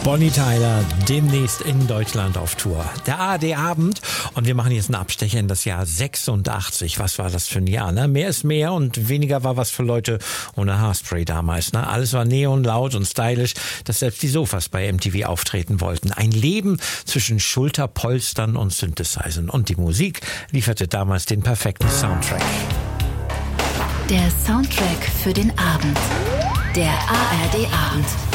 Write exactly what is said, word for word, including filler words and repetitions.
Bonnie Tyler demnächst in Deutschland auf Tour. Der A R D-Abend und wir machen jetzt einen Abstecher in das Jahr sechsundachtzig. Was war das für ein Jahr, ne? Mehr ist mehr und weniger war was für Leute ohne Haarspray damals, ne? Alles war neon, laut und stylisch, dass selbst die Sofas bei M T V auftreten wollten. Ein Leben zwischen Schulterpolstern und Synthesizern. Und die Musik lieferte damals den perfekten Soundtrack. Der Soundtrack für den Abend. Der A R D-Abend.